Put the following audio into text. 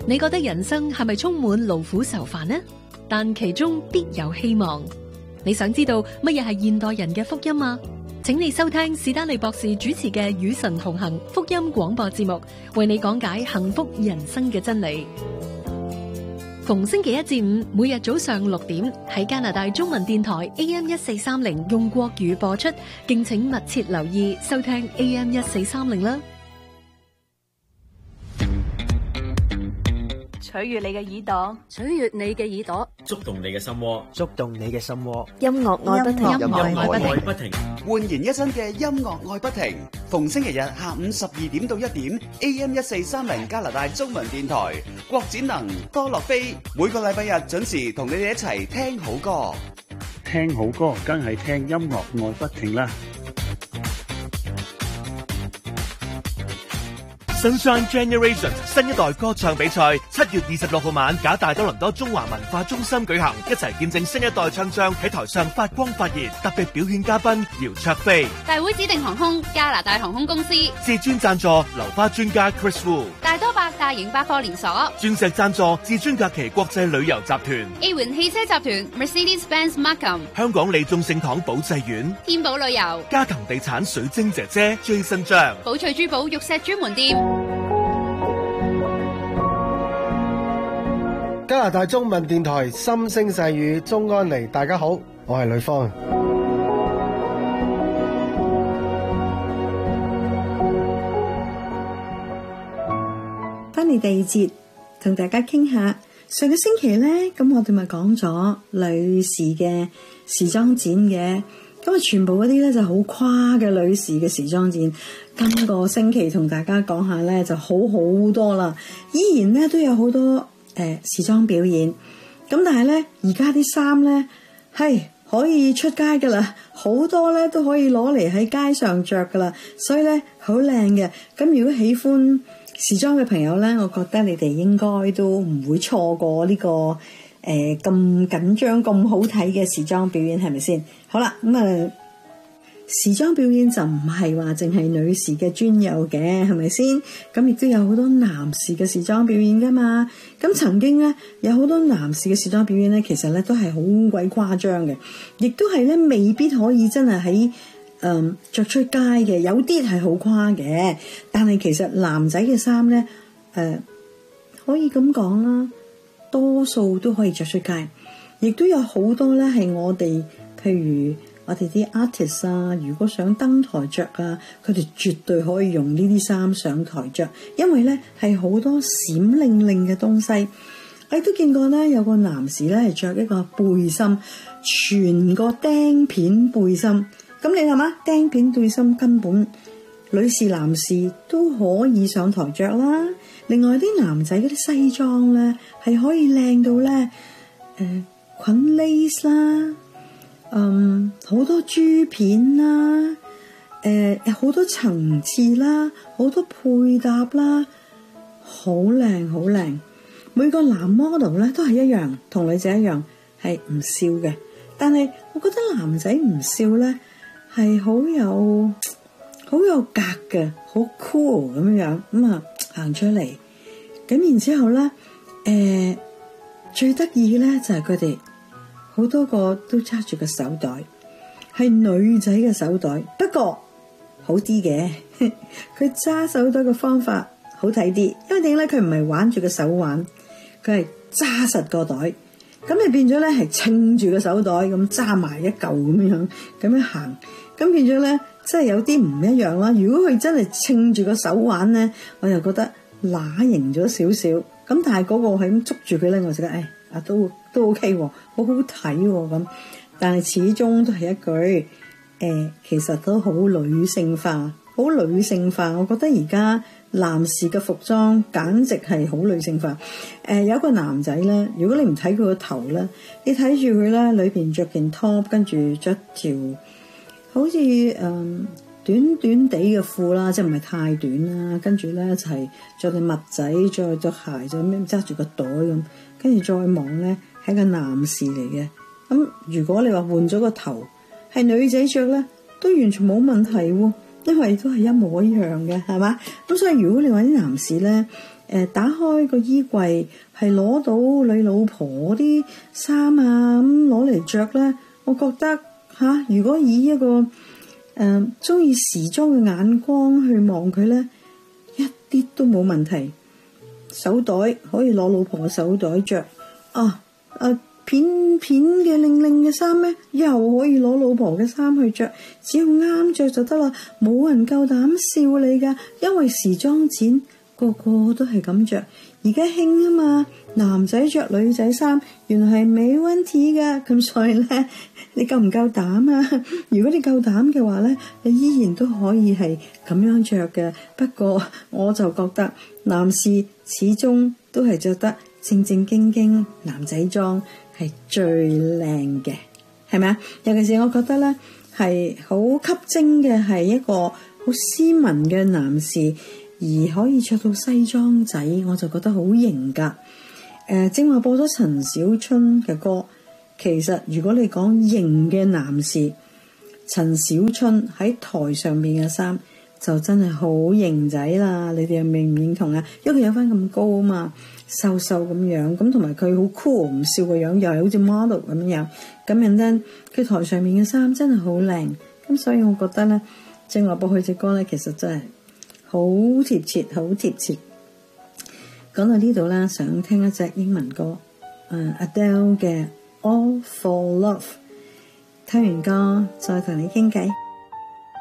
你覺得人生係咪充滿勞苦愁煩呢？但其中必有希望。你想知道乜嘢係現代人嘅福音啊？請你收聽史丹利博士主持嘅《與神同行》福音廣播節目，為你講解幸福人生嘅真理。逢星期一至五，每日早上6點喺加拿大中文電台 AM1430用國語播出，敬請密切留意收聽 AM1430啦。 取悅你嘅耳朵， 取悅你嘅耳朵， 觸動你嘅心窩， 觸動你嘅心窩。 音樂愛不停， 音樂愛不停， 煥然一新嘅音樂愛不停。逢星期日下午12點到1點 AM1430加拿大中文電台，郭展能、多樂飛，每個禮拜日準時同你哋一齊聽好歌。 聽好歌，梗係聽音樂愛不停啦。 Sunshine Generation 新一代歌唱比賽7月26號晚，假大多倫多中華文化中心舉行，一齊見證新一代唱將喺台上發光發熱。特別表演嘉賓姚焯菲， 大會指定航空加拿大航空公司， 至尊贊助流花專家 Chris Wu， 大多百大型百貨連鎖， 鑽石贊助至尊假期國際旅遊集團， A 環汽車集團 Mercedes-Benz Markham， 香港利眾聖堂保濟院， 天寶旅遊， 嘉騰地產水晶姐姐 Jason 張， 寶翠珠寶玉石專門店。 加拿大中文電台心聲細語，鍾安妮，大家好，我係呂方。 翻嚟第二節，同大家傾下上個星期呢，咁我哋咪講咗女士嘅時裝展嘅，咁啊全部嗰啲咧就好誇嘅女士嘅時裝展。今個星期同大家講下咧就好多啦，依然咧都有好多時裝表演。咁但係咧而家啲衫咧係可以出街噶啦，好多咧都可以攞嚟喺街上着噶啦，所以咧好靚嘅。咁如果喜歡時裝嘅朋友咧，我覺得你哋應該都唔會錯過呢個咁緊張咁好睇嘅時裝表演，係咪先？好啦，咁啊時裝表演就唔係話淨係女士嘅專有嘅，係咪先？咁亦都有好多男士嘅時裝表演噶嘛。咁曾經咧有好多男士嘅時裝表演咧，其實咧都係好鬼誇張嘅，亦都係咧未必可以真係喺着出街嘅，有啲係好誇嘅。但係其實男仔嘅衫咧可以咁講啦，多數都可以着出街，亦都有好多咧係我哋譬如我哋啲 artist 啊，如果想登台着啊，佢哋絕對可以用呢啲衫上台着，因為咧係好多閃靈靈嘅東西。我亦都見過咧，有個男士咧係着一個背心，全個釘片背心。咁你諗下，釘片背心根本女士男士都可以上台着啦。另外啲男仔嗰啲西裝咧係可以靚到咧裙 lace 啦。好多珠片啦，好多層次啦，好多配搭啦，好靚好靚。每個男 model 咧都係一樣，同女仔一樣係唔笑嘅。但係我覺得男仔唔笑咧係好有格嘅，好 cool 咁樣咁啊行出嚟。咁然之後咧，最得意嘅咧就係佢哋。好多個都揸住個手袋，係女仔嘅手袋，不過好啲嘅，佢揸手袋嘅方法好睇啲，因為點咧？佢唔係玩住個手腕，佢係揸實個袋，咁你變咗咧係撐住個手袋咁揸埋一嚿咁樣行，咁變咗咧即係有啲唔一樣啦。如果佢真係撐住個手腕咧，我又覺得乸型咗少少，咁但係嗰個係咁捉住佢咧，我覺得都 OK 喎，好好睇喎咁。但係始終都係一句其實都好女性化，好女性化。我覺得而家男士嘅服裝簡直係好女性化。有一個男仔咧，如果你唔睇佢個頭咧，你睇住佢咧，裏邊着件 top， 跟住着條好似短短地嘅褲啦，即係唔係太短啦，跟住咧就係着對襪仔，再對鞋，就咁揸住個袋咁，跟住再望咧係個男士嚟嘅。咁如果你話換咗個頭係女仔着咧，都完全冇問題喎，因為都係一模一樣嘅，係嘛？咁所以如果你話啲男士咧打開個衣櫃係攞到你老婆啲衫啊，咁攞嚟着咧，我覺得如果以一個中意時裝嘅眼光去望佢咧，一啲都冇問題。手袋可以攞老婆嘅手袋着，片嘅靚靚嘅衫咧，又可以攞老婆嘅衫去着，只要啱着就得啦，冇人夠膽笑你噶，因為時裝展個個都係咁着，而家興啊嘛，男仔着女仔衫，原來係冇問題噶，咁所以咧，你夠唔夠膽啊？如果你夠膽嘅話咧，你依然都可以係咁樣着嘅。不過我就覺得男士始終都係着得正正經經男仔裝係最靚嘅，係咪啊？尤其是我覺得咧，係好吸睛嘅係一個好斯文嘅男士，而可以着到西裝仔，我就覺得好型噶。正話播咗陳小春嘅歌，其實如果你講型嘅男士，陳小春喺台上面嘅衫就真係好型仔啦。你哋又認唔認同啊？因為佢有翻咁高啊嘛，瘦瘦咁樣，咁同埋佢好 cool 唔笑嘅樣，又係好似 model 咁樣，咁然後佢台上面嘅衫真係好靚，咁所以我覺得咧，正話播佢隻歌咧，其實真係好貼切，好貼切。講到呢度啦，想聽一隻英文歌，Adele 嘅 All for Love。聽完歌再同你傾偈。